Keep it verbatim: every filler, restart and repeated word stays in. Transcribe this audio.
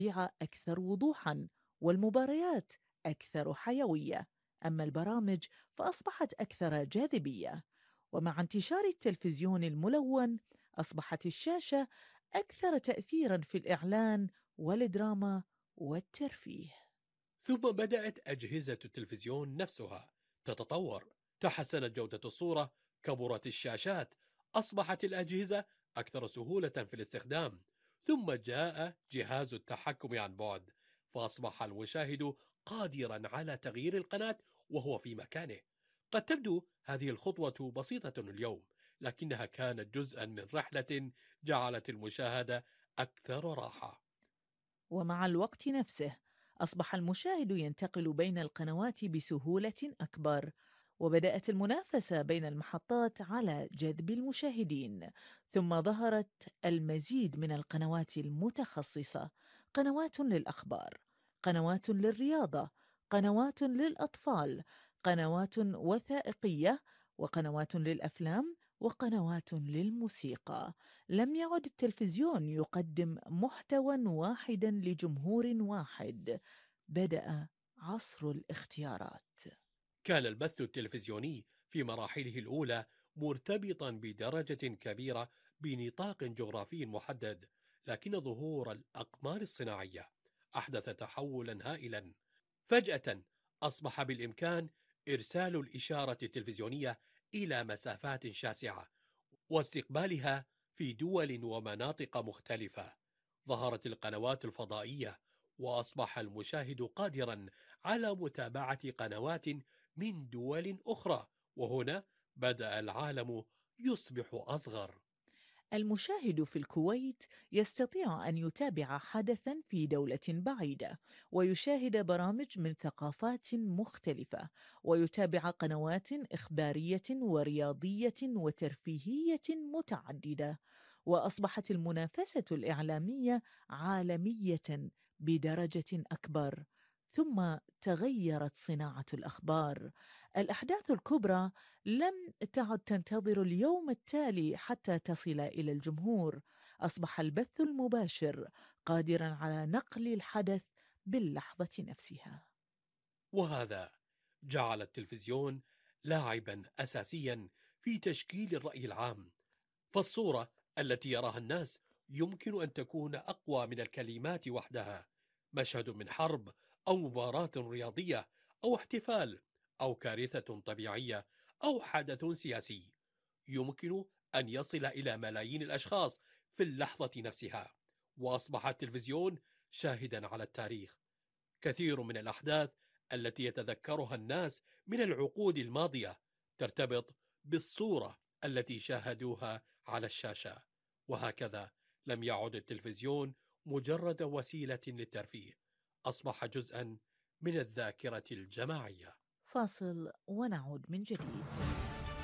أكثر وضوحًا والمباريات أكثر حيوية، أما البرامج فأصبحت أكثر جاذبية. ومع انتشار التلفزيون الملون أصبحت الشاشة أكثر تأثيرًا في الإعلان والدراما والترفيه. ثم بدأت أجهزة التلفزيون نفسها تتطور، تحسنت جودة الصورة، كبرت الشاشات، أصبحت الأجهزة أكثر سهولة في الاستخدام، ثم جاء جهاز التحكم عن بعد، فأصبح المشاهد قادرا على تغيير القناة وهو في مكانه. قد تبدو هذه الخطوة بسيطة اليوم، لكنها كانت جزءا من رحلة جعلت المشاهدة أكثر راحة. ومع الوقت نفسه أصبح المشاهد ينتقل بين القنوات بسهولة أكبر، وبدأت المنافسة بين المحطات على جذب المشاهدين. ثم ظهرت المزيد من القنوات المتخصصة: قنوات للأخبار، قنوات للرياضة، قنوات للأطفال، قنوات وثائقية، وقنوات للأفلام، وقنوات للموسيقى. لم يعد التلفزيون يقدم محتوى واحدا لجمهور واحد، بدأ عصر الاختيارات. كان البث التلفزيوني في مراحله الأولى مرتبطا بدرجة كبيرة بنطاق جغرافي محدد، لكن ظهور الأقمار الصناعية أحدث تحولا هائلا. فجأة أصبح بالإمكان إرسال الإشارة التلفزيونية إلى مسافات شاسعة واستقبالها في دول ومناطق مختلفة. ظهرت القنوات الفضائية، وأصبح المشاهد قادرا على متابعة قنوات من دول أخرى، وهنا بدأ العالم يصبح أصغر. المشاهد في الكويت يستطيع أن يتابع حدثا في دولة بعيدة، ويشاهد برامج من ثقافات مختلفة، ويتابع قنوات إخبارية ورياضية وترفيهية متعددة. وأصبحت المنافسة الإعلامية عالمية بدرجة أكبر. ثم تغيرت صناعة الأخبار. الأحداث الكبرى لم تعد تنتظر اليوم التالي حتى تصل إلى الجمهور. أصبح البث المباشر قادرا على نقل الحدث باللحظة نفسها. وهذا جعل التلفزيون لاعبا أساسيا في تشكيل الرأي العام، فالصورة التي يراها الناس يمكن أن تكون أقوى من الكلمات وحدها. مشهد من حرب أو مباراة رياضية أو احتفال أو كارثة طبيعية أو حدث سياسي يمكن أن يصل إلى ملايين الأشخاص في اللحظة نفسها، وأصبح التلفزيون شاهدا على التاريخ. كثير من الأحداث التي يتذكرها الناس من العقود الماضية ترتبط بالصورة التي شاهدوها على الشاشة. وهكذا لم يعد التلفزيون مجرد وسيلة للترفيه، أصبح جزءا من الذاكرة الجماعية. فاصل ونعود من جديد.